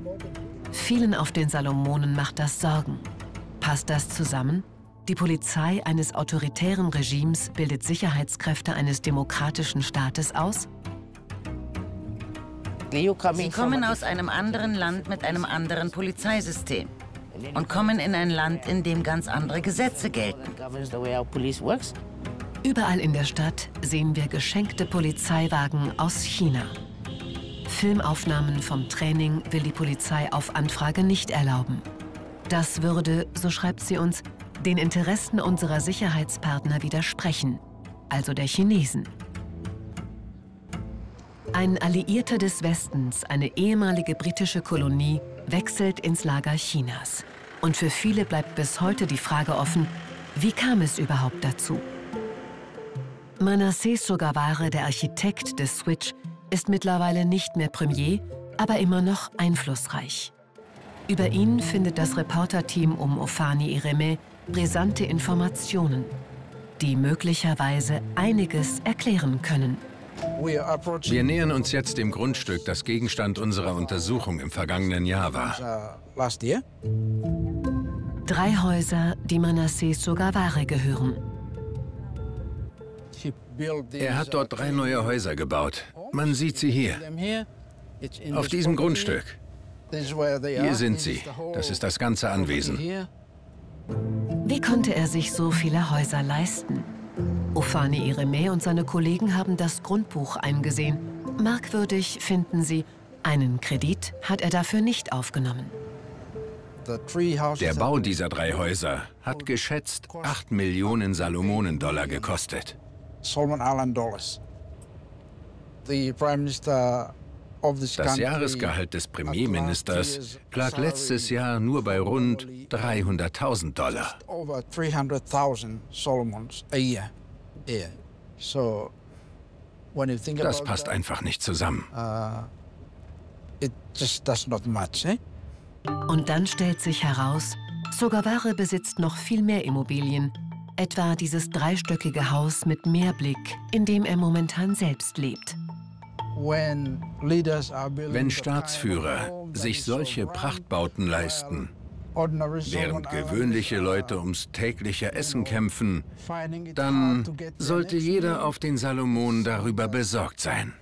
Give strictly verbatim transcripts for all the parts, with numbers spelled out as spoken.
Vielen auf den Salomonen macht das Sorgen. Passt das zusammen? Die Polizei eines autoritären Regimes bildet Sicherheitskräfte eines demokratischen Staates aus? Sie kommen aus einem anderen Land mit einem anderen Polizeisystem und kommen in ein Land, in dem ganz andere Gesetze gelten. Überall in der Stadt sehen wir geschenkte Polizeiwagen aus China. Filmaufnahmen vom Training will die Polizei auf Anfrage nicht erlauben. Das würde, so schreibt sie uns, den Interessen unserer Sicherheitspartner widersprechen, also der Chinesen. Ein Alliierter des Westens, eine ehemalige britische Kolonie, wechselt ins Lager Chinas. Und für viele bleibt bis heute die Frage offen, wie kam es überhaupt dazu? Manasseh Sogaware, der Architekt des Switch, ist mittlerweile nicht mehr Premier, aber immer noch einflussreich. Über ihn findet das Reporterteam um Ofani Ireme brisante Informationen, die möglicherweise einiges erklären können. Wir nähern uns jetzt dem Grundstück, das Gegenstand unserer Untersuchung im vergangenen Jahr war. Drei Häuser, die Manasseh Sogaware gehören. Er hat dort drei neue Häuser gebaut. Man sieht sie hier, auf diesem Grundstück. Hier sind sie. Das ist das ganze Anwesen. Wie konnte er sich so viele Häuser leisten? Ofani Ireme und seine Kollegen haben das Grundbuch eingesehen. Merkwürdig finden sie, einen Kredit hat er dafür nicht aufgenommen. Der Bau dieser drei Häuser hat geschätzt acht Millionen Salomonen-Dollar gekostet. Das Jahresgehalt des Premierministers lag letztes Jahr nur bei rund dreihunderttausend Dollar. Das passt einfach nicht zusammen. Und dann stellt sich heraus, Sogaware besitzt noch viel mehr Immobilien, etwa dieses dreistöckige Haus mit Meerblick, in dem er momentan selbst lebt. Wenn Staatsführer sich solche Prachtbauten leisten, während gewöhnliche Leute ums tägliche Essen kämpfen, dann sollte jeder auf den Salomonen darüber besorgt sein.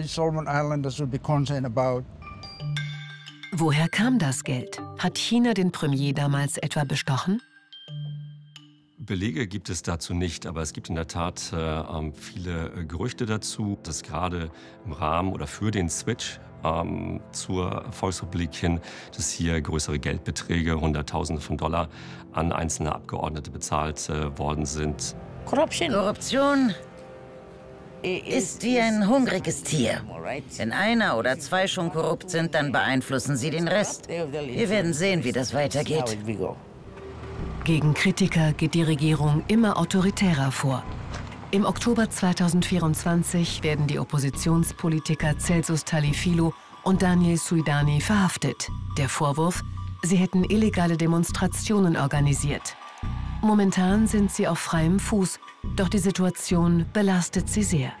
Woher kam das Geld? Hat China den Premier damals etwa bestochen? Belege gibt es dazu nicht, aber es gibt in der Tat äh, viele äh, Gerüchte dazu, dass gerade im Rahmen oder für den Switch ähm, zur Volksrepublik hin, dass hier größere Geldbeträge, Hunderttausende von Dollar, an einzelne Abgeordnete bezahlt äh, worden sind. Korruption ist wie ein hungriges Tier. Wenn einer oder zwei schon korrupt sind, dann beeinflussen sie den Rest. Wir werden sehen, wie das weitergeht. Gegen Kritiker geht die Regierung immer autoritärer vor. Im Oktober zweitausendvierundzwanzig werden die Oppositionspolitiker Celsus Talifilo und Daniel Suidani verhaftet. Der Vorwurf, sie hätten illegale Demonstrationen organisiert. Momentan sind sie auf freiem Fuß, doch die Situation belastet sie sehr.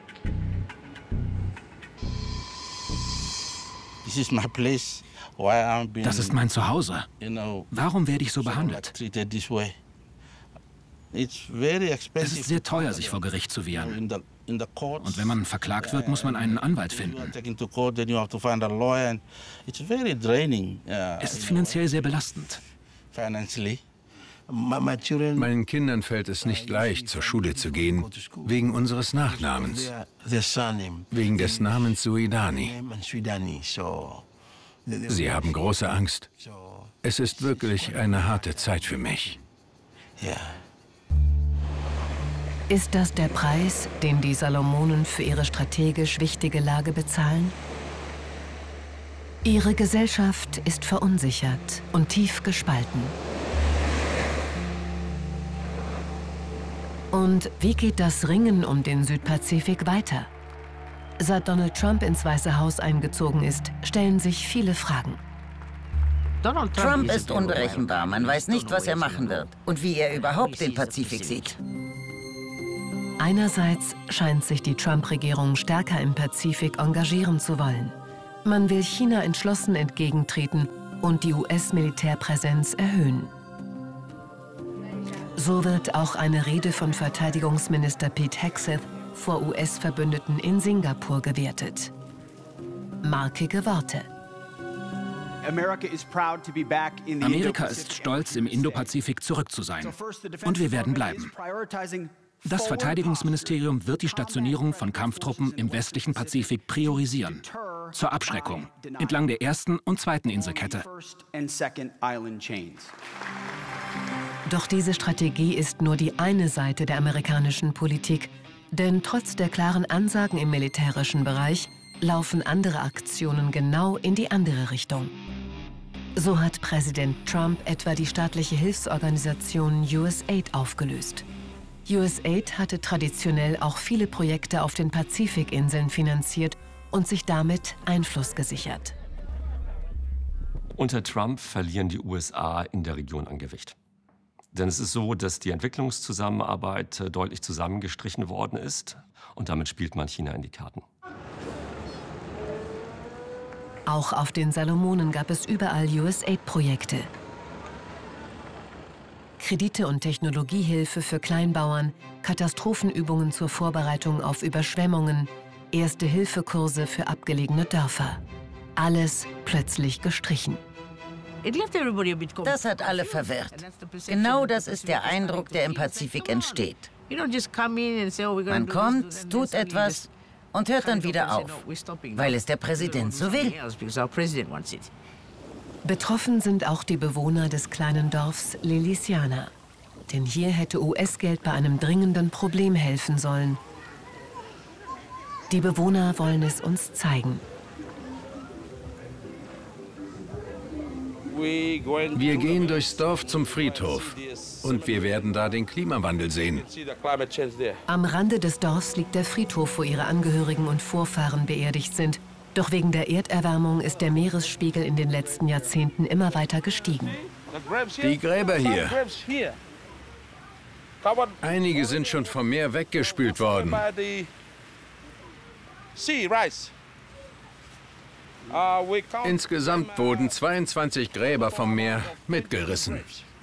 Das ist mein Zuhause. Warum werde ich so behandelt? Es ist sehr teuer, sich vor Gericht zu wehren. Und wenn man verklagt wird, muss man einen Anwalt finden. Es ist finanziell sehr belastend. Meinen Kindern fällt es nicht leicht, zur Schule zu gehen, wegen unseres Nachnamens, wegen des Namens Suidani. Sie haben große Angst. Es ist wirklich eine harte Zeit für mich. Ist das der Preis, den die Salomonen für ihre strategisch wichtige Lage bezahlen? Ihre Gesellschaft ist verunsichert und tief gespalten. Und wie geht das Ringen um den Südpazifik weiter? Seit Donald Trump ins Weiße Haus eingezogen ist, stellen sich viele Fragen. Trump ist unberechenbar. Man weiß nicht, was er machen wird und wie er überhaupt den Pazifik sieht. Einerseits scheint sich die Trump-Regierung stärker im Pazifik engagieren zu wollen. Man will China entschlossen entgegentreten und die U S-Militärpräsenz erhöhen. So wird auch eine Rede von Verteidigungsminister Pete Hegseth vor U S-Verbündeten in Singapur gewertet. Markige Worte. Amerika ist stolz, im Indopazifik zurück zu sein. Und wir werden bleiben. Das Verteidigungsministerium wird die Stationierung von Kampftruppen im westlichen Pazifik priorisieren. Zur Abschreckung, entlang der ersten und zweiten Inselkette. Doch diese Strategie ist nur die eine Seite der amerikanischen Politik. Denn trotz der klaren Ansagen im militärischen Bereich laufen andere Aktionen genau in die andere Richtung. So hat Präsident Trump etwa die staatliche Hilfsorganisation U S A I D aufgelöst. U S A I D hatte traditionell auch viele Projekte auf den Pazifikinseln finanziert und sich damit Einfluss gesichert. Unter Trump verlieren die U S A in der Region an Gewicht. Denn es ist so, dass die Entwicklungszusammenarbeit deutlich zusammengestrichen worden ist. Und damit spielt man China in die Karten. Auch auf den Salomonen gab es überall U S A I D-Projekte. Kredite und Technologiehilfe für Kleinbauern, Katastrophenübungen zur Vorbereitung auf Überschwemmungen, Erste-Hilfe-Kurse für abgelegene Dörfer. Alles plötzlich gestrichen. Das hat alle verwirrt. Genau das ist der Eindruck, der im Pazifik entsteht. Man kommt, tut etwas und hört dann wieder auf, weil es der Präsident so will. Betroffen sind auch die Bewohner des kleinen Dorfs Lilisiana. Denn hier hätte U S-Geld bei einem dringenden Problem helfen sollen. Die Bewohner wollen es uns zeigen. Wir gehen durchs Dorf zum Friedhof und wir werden da den Klimawandel sehen. Am Rande des Dorfs liegt der Friedhof, wo ihre Angehörigen und Vorfahren beerdigt sind. Doch wegen der Erderwärmung ist der Meeresspiegel in den letzten Jahrzehnten immer weiter gestiegen. Die Gräber hier. Einige sind schon vom Meer weggespült worden. Insgesamt wurden zweiundzwanzig Gräber vom Meer mitgerissen.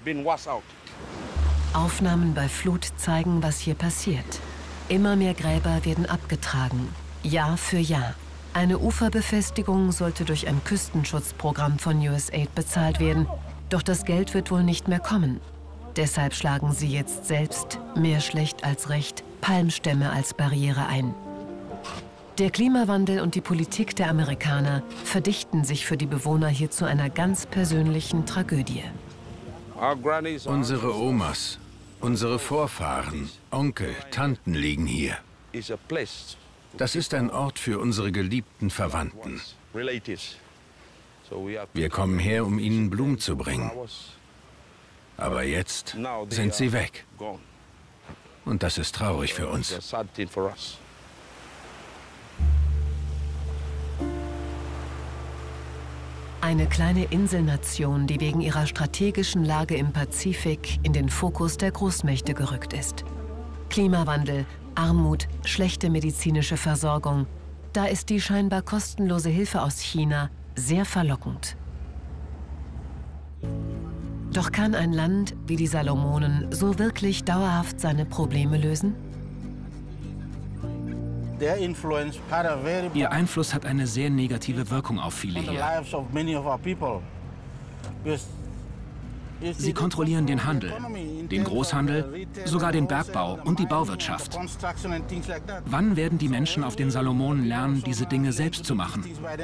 Aufnahmen bei Flut zeigen, was hier passiert. Immer mehr Gräber werden abgetragen, Jahr für Jahr. Eine Uferbefestigung sollte durch ein Küstenschutzprogramm von U S A I D bezahlt werden. Doch das Geld wird wohl nicht mehr kommen. Deshalb schlagen sie jetzt selbst, mehr schlecht als recht, Palmstämme als Barriere ein. Der Klimawandel und die Politik der Amerikaner verdichten sich für die Bewohner hier zu einer ganz persönlichen Tragödie. Unsere Omas, unsere Vorfahren, Onkel, Tanten liegen hier. Das ist ein Ort für unsere geliebten Verwandten. Wir kommen her, um ihnen Blumen zu bringen. Aber jetzt sind sie weg. Und das ist traurig für uns. Eine kleine Inselnation, die wegen ihrer strategischen Lage im Pazifik in den Fokus der Großmächte gerückt ist. Klimawandel, Armut, schlechte medizinische Versorgung. Da ist die scheinbar kostenlose Hilfe aus China sehr verlockend. Doch kann ein Land wie die Salomonen so wirklich dauerhaft seine Probleme lösen? Ihr Einfluss hat eine sehr negative Wirkung auf viele hier. Sie kontrollieren den Handel, den Großhandel, sogar den Bergbau und die Bauwirtschaft. Wann werden die Menschen auf den Salomonen lernen, diese Dinge selbst zu machen?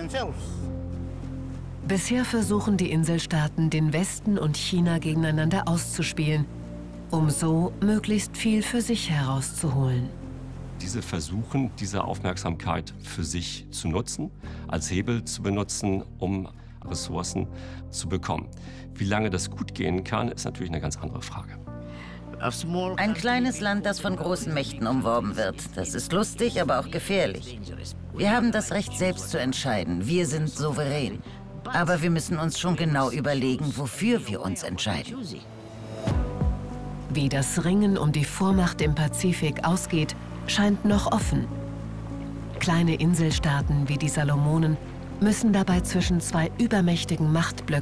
Bisher versuchen die Inselstaaten, den Westen und China gegeneinander auszuspielen, um so möglichst viel für sich herauszuholen. Diese versuchen, diese Aufmerksamkeit für sich zu nutzen, als Hebel zu benutzen, um Ressourcen zu bekommen. Wie lange das gut gehen kann, ist natürlich eine ganz andere Frage. Ein kleines Land, das von großen Mächten umworben wird. Das ist lustig, aber auch gefährlich. Wir haben das Recht, selbst zu entscheiden. Wir sind souverän. Aber wir müssen uns schon genau überlegen, wofür wir uns entscheiden. Wie das Ringen um die Vormacht im Pazifik ausgeht, scheint noch offen. Kleine Inselstaaten wie die Salomonen müssen dabei zwischen zwei übermächtigen Machtblöcken